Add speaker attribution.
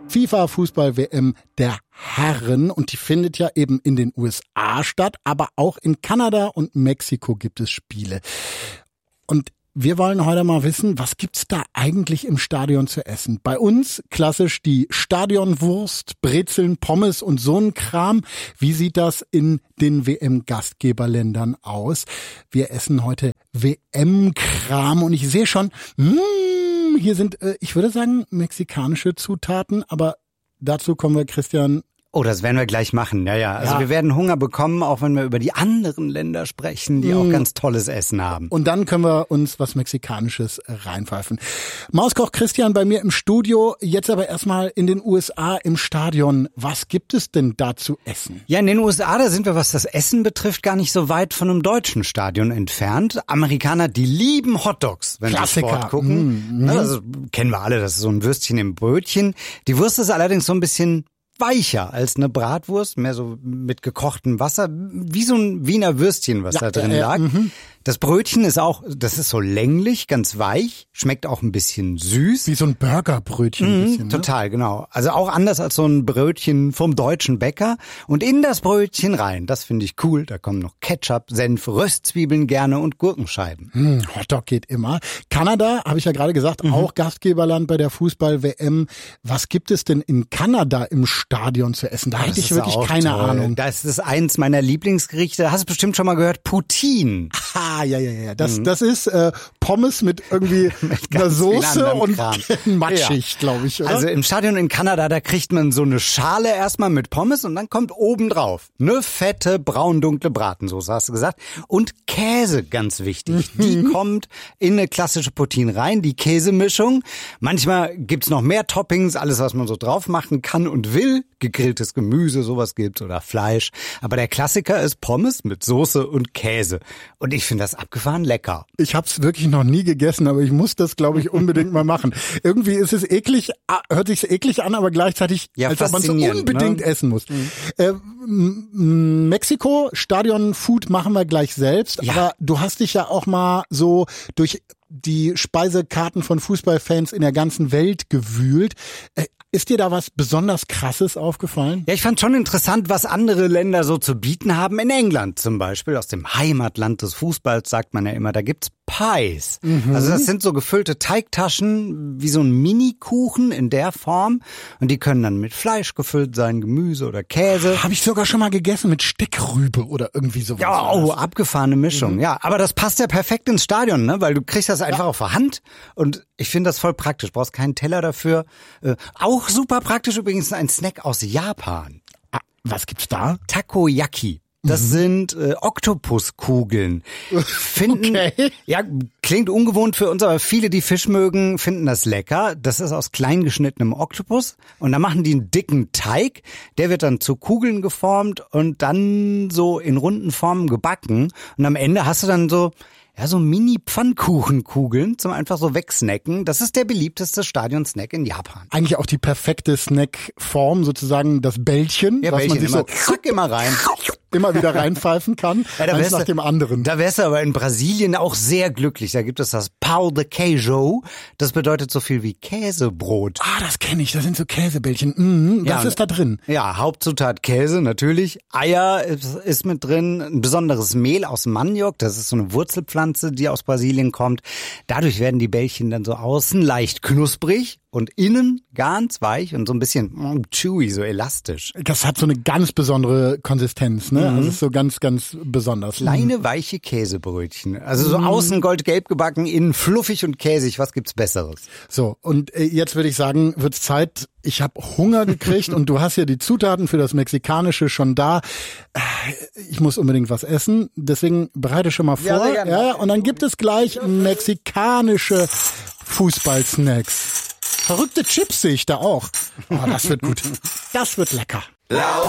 Speaker 1: FIFA-Fußball-WM der Herren und die findet ja eben in den USA statt, aber auch in Kanada und Mexiko gibt es Spiele. Und wir wollen heute mal wissen, was gibt's da eigentlich im Stadion zu essen? Bei uns klassisch die Stadionwurst, Brezeln, Pommes und so ein Kram. Wie sieht das in den WM-Gastgeberländern aus? Wir essen heute WM-Kram und ich sehe schon, hier sind, ich würde sagen, mexikanische Zutaten, aber dazu kommen wir, Christian.
Speaker 2: Oh, das werden wir gleich machen. Ja. Also wir werden Hunger bekommen, auch wenn wir über die anderen Länder sprechen, die auch ganz tolles Essen haben.
Speaker 1: Und dann können wir uns was Mexikanisches reinpfeifen. Mauskoch Christian bei mir im Studio, jetzt aber erstmal in den USA im Stadion. Was gibt es denn da zu essen?
Speaker 2: Ja, in den USA, da sind wir, was das Essen betrifft, gar nicht so weit von einem deutschen Stadion entfernt. Amerikaner, die lieben Hotdogs, wenn sie Sport gucken. Also kennen wir alle, das ist so ein Würstchen im Brötchen. Die Wurst ist allerdings so ein bisschen weicher als eine Bratwurst, mehr so mit gekochtem Wasser, wie so ein Wiener Würstchen, was da drin lag. Das Brötchen ist auch, das ist so länglich, ganz weich, schmeckt auch ein bisschen süß.
Speaker 1: Wie so ein Burgerbrötchen. Ein bisschen,
Speaker 2: total, genau. Also auch anders als so ein Brötchen vom deutschen Bäcker. Und in das Brötchen rein, das finde ich cool, da kommen noch Ketchup, Senf, Röstzwiebeln gerne und Gurkenscheiben.
Speaker 1: Hotdog geht immer. Kanada, habe ich ja gerade gesagt, auch Gastgeberland bei der Fußball-WM. Was gibt es denn in Kanada im Stadion zu essen? Da hätte ich wirklich keine Ahnung.
Speaker 2: Das ist eins meiner Lieblingsgerichte. Hast du bestimmt schon mal gehört, Poutine.
Speaker 1: Ja. Das ist Pommes mit irgendwie einer Soße und matschig, glaube ich, oder?
Speaker 2: Also im Stadion in Kanada, da kriegt man so eine Schale erstmal mit Pommes und dann kommt obendrauf eine fette, braun-dunkle Bratensoße, hast du gesagt. Und Käse, ganz wichtig. Die kommt in eine klassische Poutine rein, die Käsemischung. Manchmal gibt's noch mehr Toppings, alles, was man so drauf machen kann und will. Gegrilltes Gemüse, sowas gibt's oder Fleisch. Aber der Klassiker ist Pommes mit Soße und Käse. Und ich finde das abgefahren lecker.
Speaker 1: Ich habe es wirklich noch nie gegessen, aber ich muss das, glaube ich, unbedingt mal machen. Irgendwie ist es eklig, hört sich eklig an, aber gleichzeitig, als ob man es unbedingt essen muss. Mexiko, Stadion-Food machen wir gleich selbst. Ja. Aber du hast dich ja auch mal so durch die Speisekarten von Fußballfans in der ganzen Welt gewühlt. Ist dir da was besonders Krasses aufgefallen?
Speaker 2: Ja, ich fand schon interessant, was andere Länder so zu bieten haben. In England zum Beispiel, aus dem Heimatland des Fußballs, sagt man ja immer, da gibt's Pies. Also das sind so gefüllte Teigtaschen, wie so ein Mini-Kuchen in der Form. Und die können dann mit Fleisch gefüllt sein, Gemüse oder Käse.
Speaker 1: Habe ich sogar schon mal gegessen mit Steckrübe oder irgendwie sowas.
Speaker 2: Ja, abgefahrene Mischung. Ja, aber das passt ja perfekt ins Stadion, ne? Weil du kriegst das einfach auf der Hand. Und ich finde das voll praktisch. Brauchst keinen Teller dafür. Auch super praktisch übrigens ein Snack aus Japan.
Speaker 1: Was gibt's da?
Speaker 2: Takoyaki. Das sind Oktopuskugeln. Ja, klingt ungewohnt für uns, aber viele, die Fisch mögen, finden das lecker. Das ist aus klein geschnittenem Oktopus und da machen die einen dicken Teig. Der wird dann zu Kugeln geformt und dann so in runden Formen gebacken. Und am Ende hast du dann so Mini-Pfannkuchenkugeln zum einfach so wegsnacken. Das ist der beliebteste Stadionsnack in Japan.
Speaker 1: Eigentlich auch die perfekte Snackform, sozusagen das Bällchen,
Speaker 2: ja,
Speaker 1: was
Speaker 2: Bällchen,
Speaker 1: man sich
Speaker 2: zack, immer rein.
Speaker 1: Immer wieder reinpfeifen kann, eins nach dem anderen.
Speaker 2: Da wärst du aber in Brasilien auch sehr glücklich. Da gibt es das Pão de Queijo. Das bedeutet so viel wie Käsebrot.
Speaker 1: Das kenne ich. Das sind so Käsebällchen. Was ist da drin?
Speaker 2: Ja, Hauptzutat Käse natürlich. Eier ist mit drin. Ein besonderes Mehl aus Maniok. Das ist so eine Wurzelpflanze, die aus Brasilien kommt. Dadurch werden die Bällchen dann so außen leicht knusprig und innen ganz weich und so ein bisschen chewy, so elastisch.
Speaker 1: Das hat so eine ganz besondere Konsistenz, ne? Also ist so ganz, ganz besonders.
Speaker 2: Kleine, weiche Käsebrötchen. Also so außen goldgelb gebacken, innen fluffig und käsig. Was gibt's Besseres?
Speaker 1: So, und jetzt würde ich sagen, wird's Zeit. Ich habe Hunger gekriegt und du hast ja die Zutaten für das Mexikanische schon da. Ich muss unbedingt was essen, deswegen bereite schon mal vor. Ja, und dann gibt es gleich mexikanische Fußballsnacks. Verrückte Chips sehe ich da auch. Das wird gut. Das wird lecker.